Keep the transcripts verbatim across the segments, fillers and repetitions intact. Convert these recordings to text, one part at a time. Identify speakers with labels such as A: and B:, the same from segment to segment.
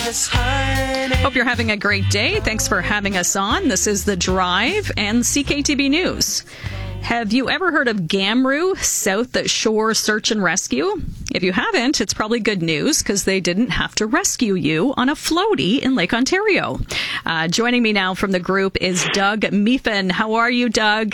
A: Hope you're having a great day. Thanks for having us on. This is The Drive and C K T B News. Have you ever heard of GAMRU, South Shore Search and Rescue? If you haven't, it's probably good news because they didn't have to rescue you on a floaty in Lake Ontario. Uh, joining me now from the group is Doug Meefen. How are you, Doug?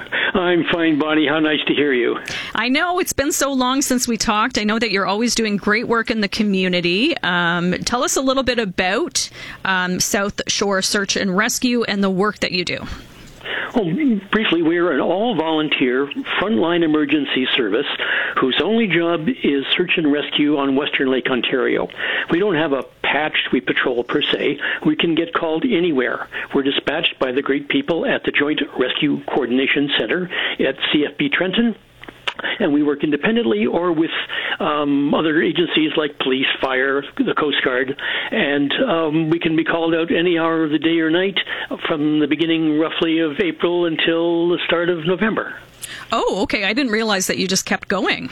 B: I'm fine, Bonnie. How nice to hear you.
A: I know it's been so long since we talked. I know that you're always doing great work in the community. Um, tell us a little bit about um, South Shore Search and Rescue and the work that you do.
B: Well, briefly, we're an all-volunteer frontline emergency service whose only job is search and rescue on Western Lake Ontario. We don't have a patch we patrol per se. We can get called anywhere. We're dispatched by the great people at the Joint Rescue Coordination Center at C F B Trenton. And we work independently or with um, other agencies like police, fire, the Coast Guard. And um, we can be called out any hour of the day or night from the beginning roughly of April until the start of November.
A: Oh, okay. I didn't realize that you just kept going.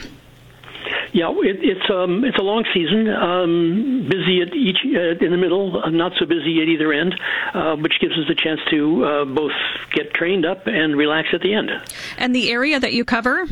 B: Yeah, it, it's um, it's a long season, um, busy at each uh, in the middle, uh, not so busy at either end, uh, which gives us a chance to uh, both get trained up and relax at the end.
A: And the area that you cover?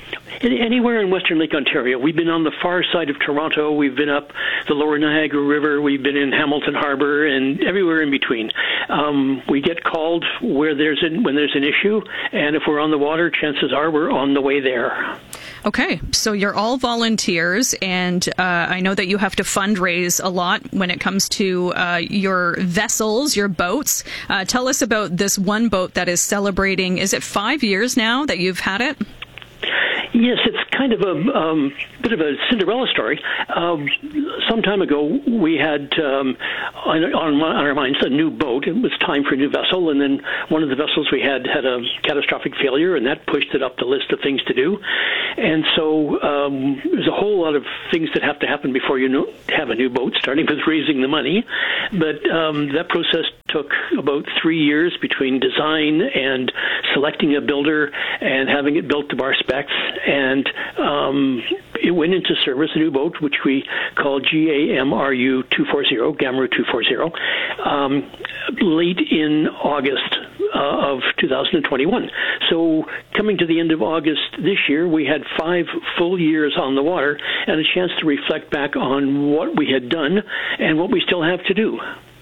B: Anywhere in Western Lake Ontario. We've been on the far side of Toronto. We've been up the lower Niagara River. We've been in Hamilton Harbor and everywhere in between. Um, we get called where there's an, when there's an issue, and if we're on the water, chances are we're on the way there.
A: Okay, so you're all volunteers, and uh, I know that you have to fundraise a lot when it comes to uh, your vessels, your boats. Uh, tell us about this one boat that is celebrating, is it five years now that you've had it?
B: Yes, it's kind of a um, bit of a Cinderella story. Um, some time ago, we had um, on, on our minds a new boat. It was time for a new vessel, and then one of the vessels we had had a catastrophic failure, and that pushed it up the list of things to do. And so um, there's a whole lot of things that have to happen before you know, have a new boat, starting with raising the money. But um, that process took about three years between design and selecting a builder and having it built to our specs. And um, it went into service, a new boat, which we call G A M R U two forty, GAMRU two forty, um, late in August uh, of two thousand twenty-one. So coming to the end of August this year, we had five full years on the water and a chance to reflect back on what we had done and what we still have to do.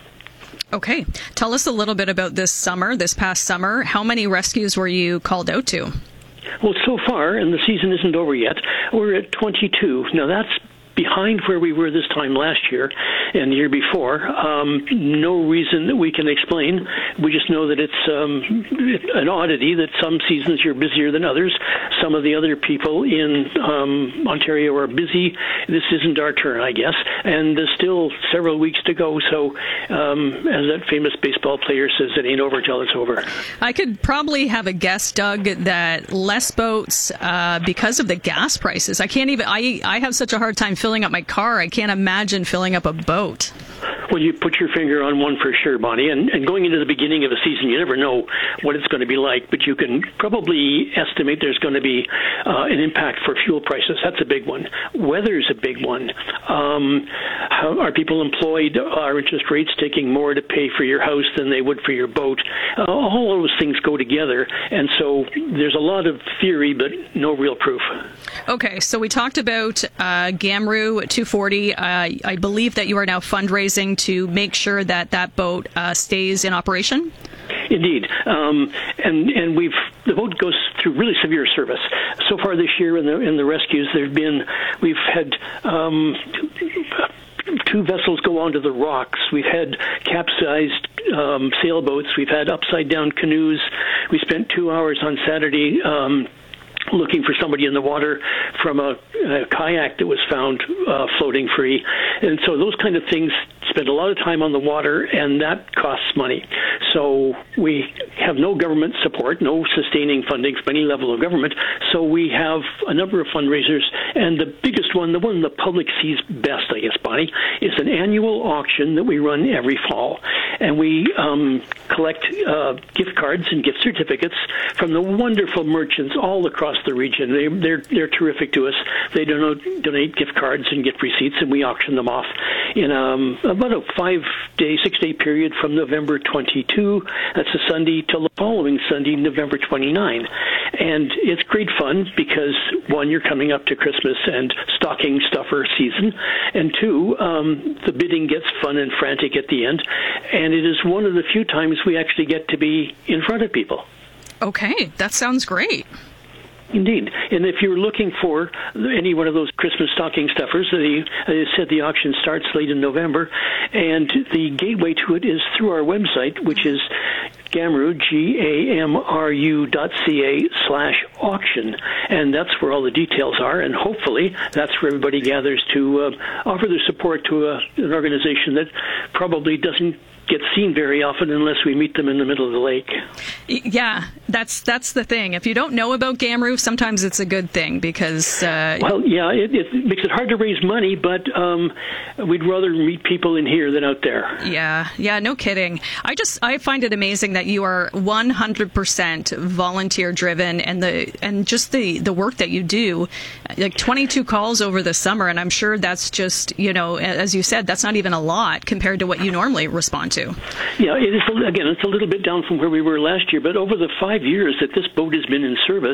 A: Okay. Tell us a little bit about this summer, this past summer. How many rescues were you called out to?
B: Well, so far, and the season isn't over yet, we're at twenty-two. Now, that's behind where we were this time last year and the year before. Um, no reason that we can explain. We just know that it's um, an oddity that some seasons you're busier than others. Some of the other people in um, Ontario are busy. This isn't our turn, I guess. And there's still several weeks to go. So um, as that famous baseball player says, it ain't over till it's over.
A: I could probably have a guess, Doug, that less boats uh, because of the gas prices. I can't even, I, I have such a hard time filling up my car. I can't imagine filling up a boat.
B: Well, you put your finger on one for sure, Bonnie. And, and going into the beginning of a season, you never know what it's going to be like, but you can probably estimate there's going to be uh, an impact for fuel prices. That's a big one. Weather's a big one. Um, how, are people employed? Are interest rates taking more to pay for your house than they would for your boat? Uh, all those things go together. And so there's a lot of theory, but no real proof.
A: Okay, so we talked about uh, GAMRU two forty. Uh, I believe that you are now fundraising to make sure that that boat uh, stays in operation?
B: Indeed, um, and and we've the boat goes through really severe service. So far this year in the in the rescues, there've been we've had um, two vessels go onto the rocks. We've had capsized um, sailboats. We've had upside down canoes. We spent two hours on Saturday Um, looking for somebody in the water from a, a kayak that was found uh, floating free. And so those kind of things spend a lot of time on the water, and that costs money. So we have no government support, no sustaining funding from any level of government. So we have a number of fundraisers, and the biggest one, the one the public sees best, I guess, Bonnie, is an annual auction that we run every fall. and we um, collect uh, gift cards and gift certificates from the wonderful merchants all across the region. They, they're they're terrific to us. They donate, donate gift cards and gift receipts, and we auction them off in um, about a five-day, six-day period from November twenty-second, that's a Sunday, till the following Sunday, November twenty-ninth. And it's great fun because, one, you're coming up to Christmas and stocking stuffer season, and two, um, the bidding gets fun and frantic at the end, and it is one of the few times we actually get to be in front of people.
A: Okay, that sounds great.
B: Indeed. And if you're looking for any one of those Christmas stocking stuffers, the, as I said, the auction starts late in November, and the gateway to it is through our website, which is Gamru, G A M R U dot C A slash auction. And that's where all the details are, and hopefully that's where everybody gathers to uh, offer their support to a, an organization that probably doesn't get seen very often unless we meet them in the middle of the lake.
A: Yeah, that's that's the thing. If you don't know about Gamru, sometimes it's a good thing because... Uh,
B: well, yeah, it, it makes it hard to raise money, but um, we'd rather meet people in here than out there.
A: Yeah, yeah, no kidding. I just, I find it amazing that you are one hundred percent volunteer-driven, and the and just the, the work that you do, like twenty-two calls over the summer, and I'm sure that's just, you know, as you said, that's not even a lot compared to what you normally respond to.
B: Yeah, it is, again, it's a little bit down from where we were last year, but over the five years that this boat has been in service,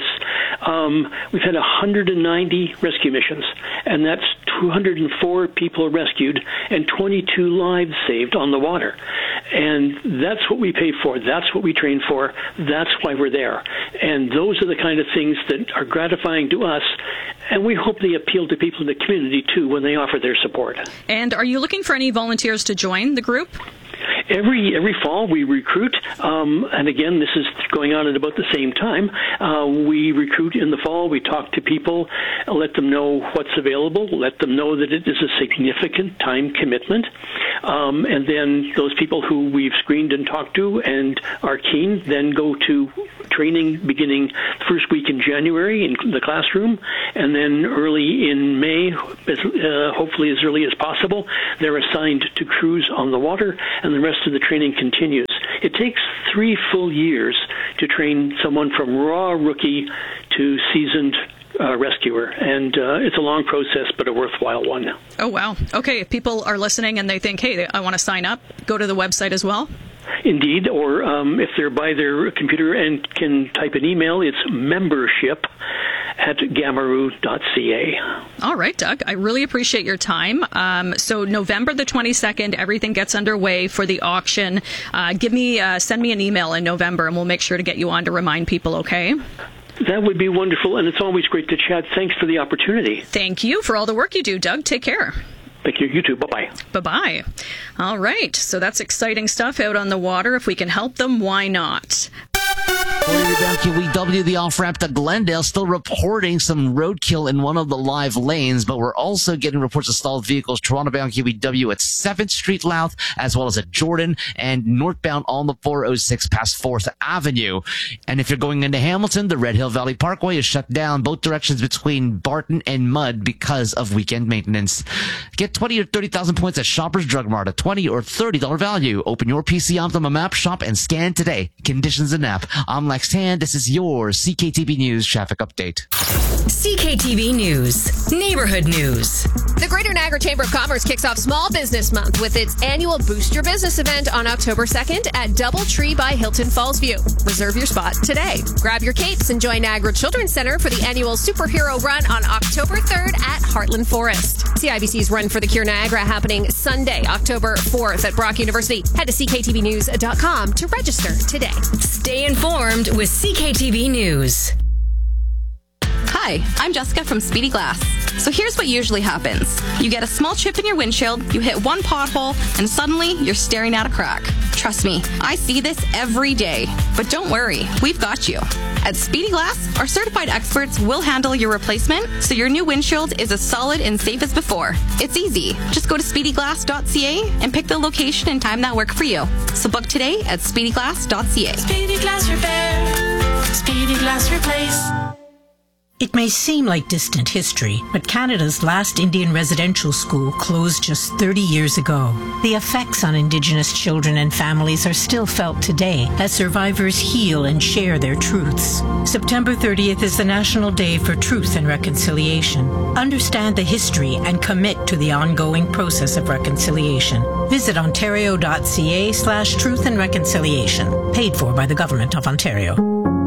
B: um, we've had one hundred ninety rescue missions, and that's two hundred four people rescued and twenty-two lives saved on the water. And that's what we pay for. That's what we train for. That's why we're there. And those are the kind of things that are gratifying to us, and we hope they appeal to people in the community, too, when they offer their support.
A: And are you looking for any volunteers to join the group?
B: Every every fall we recruit, um, and again, this is going on at about the same time. Uh, we recruit in the fall. We talk to people, let them know what's available, let them know that it is a significant time commitment, um, and then those people who we've screened and talked to and are keen then go to training beginning first week in January in the classroom, and then early in May, as, uh, hopefully as early as possible, they're assigned to crews on the water, and the rest of the training continues. It takes three full years to train someone from raw rookie to seasoned uh, rescuer, and uh, it's a long process, but a worthwhile one.
A: Oh, wow. Okay, if people are listening and they think, hey, I want to sign up, go to the website as well?
B: Indeed, or um, if they're by their computer and can type an email, it's membership at gamru dot c a.
A: All right, Doug, I really appreciate your time. Um, so November the twenty-second, everything gets underway for the auction. Uh, give me, uh, send me an email in November, and we'll make sure to get you on to remind people, okay?
B: That would be wonderful, and it's always great to chat. Thanks for the opportunity.
A: Thank you for all the work you do, Doug. Take care.
B: Thank you. You too. Bye-bye.
A: Bye-bye. All right. So that's exciting stuff out on the water. If we can help them, why not?
C: Down Q E W, the off-ramp to Glendale, still reporting some roadkill in one of the live lanes, but we're also getting reports of stalled vehicles Toronto-bound Q E W at seventh Street Louth, as well as at Jordan, and northbound on the four oh six past fourth Avenue. And if you're going into Hamilton, the Red Hill Valley Parkway is shut down both directions between Barton and Mudd because of weekend maintenance. Get twenty or thirty thousand points at Shoppers Drug Mart, a twenty or thirty dollars value. Open your P C Optima map shop and scan today. Conditions and app. I'm Lex Tan. This is your C K T B News traffic update.
D: C K T B News, neighborhood news.
E: The Greater Niagara Chamber of Commerce kicks off Small Business Month with its annual Boost Your Business event on October second at Doubletree by Hilton Falls View. Reserve your spot today. Grab your capes and join Niagara Children's Center for the annual Superhero Run on October third at Heartland Forest. C I B C's Run for the Cure Niagara happening Sunday, October fourth at Brock University. Head to c k t b news dot com to register today.
D: Stay informed with C K T B News.
F: Hi, I'm Jessica from Speedy Glass. So here's what usually happens. You get a small chip in your windshield, you hit one pothole, and suddenly you're staring at a crack. Trust me, I see this every day. But don't worry, we've got you. At Speedy Glass, our certified experts will handle your replacement so your new windshield is as solid and safe as before. It's easy. Just go to speedy glass dot c a and pick the location and time that work for you. So book today at speedy glass dot c a.
G: Speedy Glass Repair. Speedy Glass Replace. It may seem like distant history, but Canada's last Indian residential school closed just thirty years ago. The effects on Indigenous children and families are still felt today as survivors heal and share their truths. September thirtieth is the National Day for Truth and Reconciliation. Understand the history and commit to the ongoing process of reconciliation. Visit ontario.ca slash truth and reconciliation. Paid for by the Government of Ontario.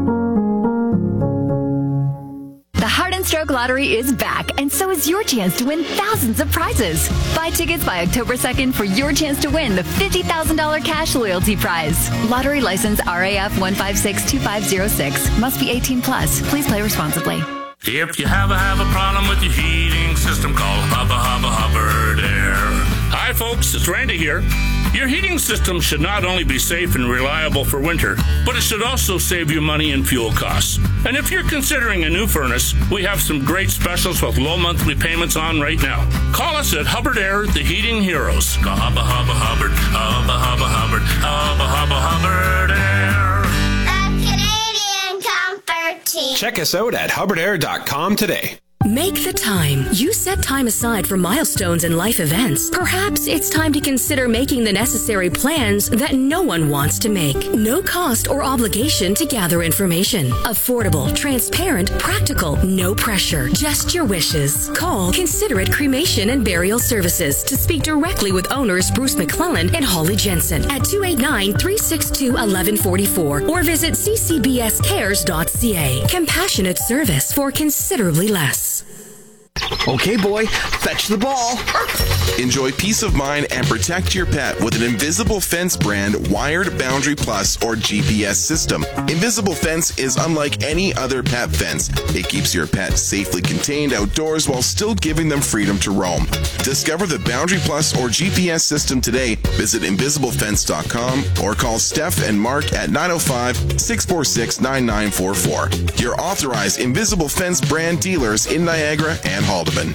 H: The Heart and Stroke Lottery is back, and so is your chance to win thousands of prizes. Buy tickets by October second for your chance to win the fifty thousand dollars cash loyalty prize. Lottery license R A F one five six two five zero six. Must be eighteen plus. Please play responsibly.
I: If you have a, have a problem with your heating system, call Hubba Hubba Hubbard Air. Hi folks, it's Randy here. Your heating system should not only be safe and reliable for winter, but it should also save you money and fuel costs. And if you're considering a new furnace, we have some great specials with low monthly payments on right now. Call us at Hubbard Air, the Heating Heroes. Go Hubba Hubba Hubbard, Hubba Hubba Hubbard, Hubba Hubba Hubbard Air.
J: The Canadian Comfort Team.
K: Check us out at hubbard air dot com today.
D: Make the time. You set time aside for milestones and life events. Perhaps it's time to consider making the necessary plans that no one wants to make. No cost or obligation to gather information. Affordable, transparent, practical, no pressure. Just your wishes. Call Considerate Cremation and Burial Services to speak directly with owners Bruce McClellan and Holly Jensen at two eight nine, three six two, one one four four or visit c c b s cares dot c a. Compassionate service for considerably less.
L: Okay, boy, fetch the ball. Enjoy peace of mind and protect your pet with an Invisible Fence brand wired Boundary Plus or G P S system. Invisible Fence is unlike any other pet fence. It keeps your pet safely contained outdoors while still giving them freedom to roam. Discover the Boundary Plus or G P S system today. Visit invisible fence dot com or call Steph and Mark at nine oh five, six four six, nine nine four four. Your authorized Invisible Fence brand dealers in Niagara and Haldeman.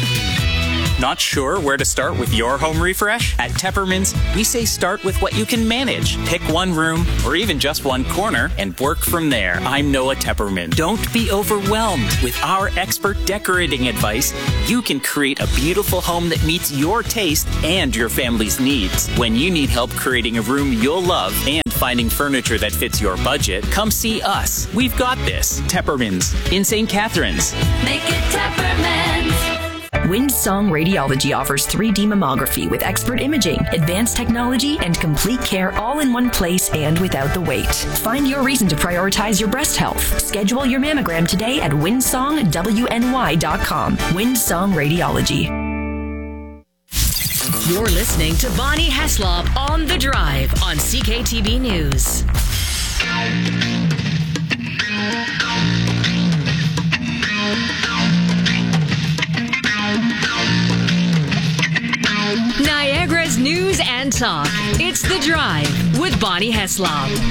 M: Not sure where to start with your home refresh? At Tepperman's, we say start with what you can manage. Pick one room or even just one corner and work from there. I'm Noah Tepperman. Don't be overwhelmed. With our expert decorating advice, you can create a beautiful home that meets your taste and your family's needs. When you need help creating a room you'll love and finding furniture that fits your budget, come see us. We've got this. Tepperman's in Saint Catharines.
J: Make it Tepperman's.
N: Windsong Radiology offers three D mammography with expert imaging, advanced technology, and complete care all in one place and without the wait. Find your reason to prioritize your breast health. Schedule your mammogram today at windsong w n y dot com. Windsong Radiology.
D: You're listening to Bonnie Heslop on The Drive on C K T V News. Niagara's news and talk. It's The Drive with Bonnie Heslop.